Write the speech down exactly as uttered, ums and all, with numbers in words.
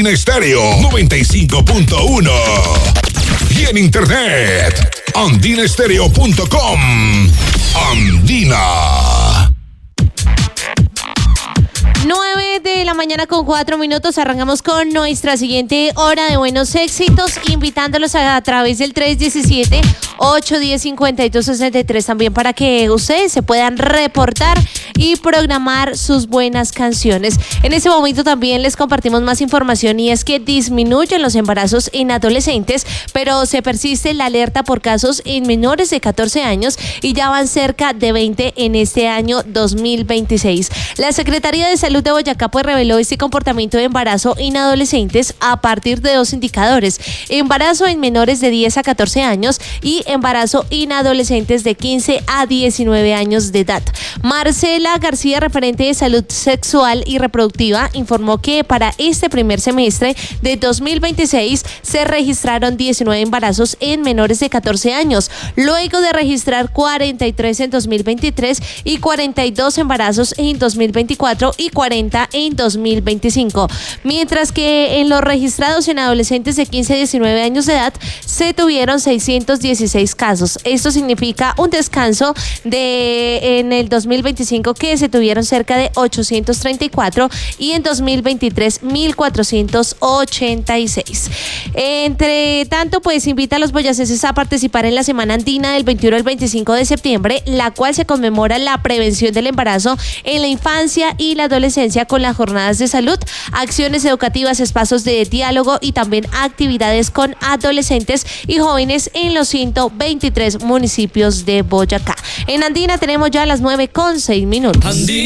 Andina Estéreo noventa y cinco punto uno. Y en internet, andina estéreo punto com. Andina. nueve de la mañana con cuatro minutos. Arrancamos con nuestra siguiente hora de buenos éxitos, invitándolos a, a través del tres uno siete, ocho uno cero, cinco dos seis tres también para que ustedes se puedan reportar y programar sus buenas canciones. En este momento también les compartimos más información y es que disminuyen los embarazos en adolescentes, pero se persiste la alerta por casos en menores de catorce años y ya van cerca de veinte en este año dos mil veintiséis. La Secretaría de Salud de Boyacá pues reveló este comportamiento de embarazo en adolescentes a partir de dos indicadores: embarazo en menores de diez a catorce años y embarazo en adolescentes de quince a diecinueve años de edad. Marcela García, referente de salud sexual y reproductiva, informó que para este primer semestre de dos mil veintiséis se registraron diecinueve embarazos en menores de catorce años, luego de registrar cuarenta y tres en dos mil veintitrés y cuarenta y dos embarazos en dos mil veinticuatro y cuarenta en dos mil veinticinco, mientras que en los registrados en adolescentes de quince a diecinueve años de edad se tuvieron seiscientos dieciséis casos. Esto significa un descanso de en el dos mil veinticinco que se tuvieron cerca de ochocientos treinta y cuatro y en dos mil veintitrés mil cuatrocientos ochenta y seis. Entre tanto, pues invita a los boyacenses a participar en la Semana Andina del veintiuno al veinticinco de septiembre, la cual se conmemora la prevención del embarazo en la infancia y la adolescencia con las jornadas de salud, acciones educativas, espacios de diálogo y también actividades con adolescentes y jóvenes en los ciento veintitrés municipios de Boyacá. En Andina tenemos ya las nueve con seis minutos.